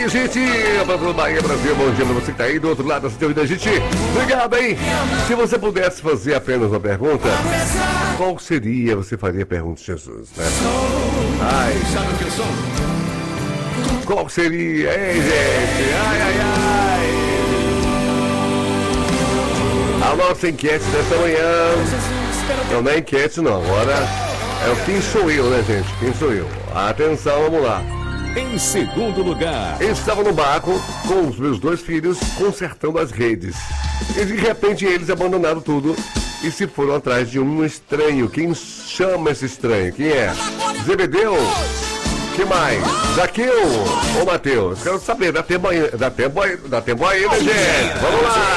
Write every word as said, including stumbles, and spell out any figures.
dia, gente. Para todo Bahia, Brasil. Bom dia para você que tá aí do outro lado da ouvindo a gente. Obrigado, hein? Se você pudesse fazer apenas uma pergunta, qual seria? Você faria a pergunta de Jesus, né? Ai, sabe o que eu sou? Qual seria, hein, gente? Ai, ai, ai. A nossa enquete desta manhã. Não, não é enquete, não. Agora é o quem sou eu, né, gente? Quem sou eu? Atenção, vamos lá. Em segundo lugar, estava no barco com os meus dois filhos consertando as redes. E de repente eles abandonaram tudo e se foram atrás de um estranho. Quem chama esse estranho? Quem é? Zebedeu? Que mais? Zaqueu ou Mateus? Quero saber, dá tempo ainda, dá tempo, aí- dá tempo ainda, gente. Vamos lá!